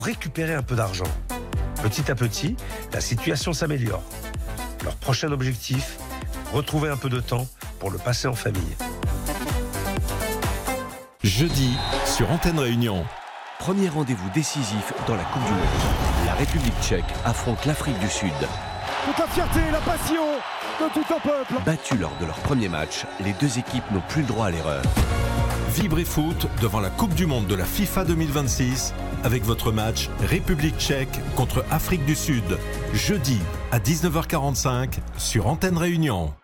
récupérer un peu d'argent. Petit à petit, la situation s'améliore. Leur prochain objectif, retrouver un peu de temps pour le passer en famille. Jeudi, sur Antenne Réunion. Premier rendez-vous décisif dans la Coupe du Monde. La République tchèque affronte l'Afrique du Sud. Toute la fierté, la passion de tout un peuple. Battus lors de leur premier match, les deux équipes n'ont plus le droit à l'erreur. Vibrez foot devant la Coupe du Monde de la FIFA 2026 avec votre match République tchèque contre Afrique du Sud. Jeudi à 19h45 sur Antenne Réunion.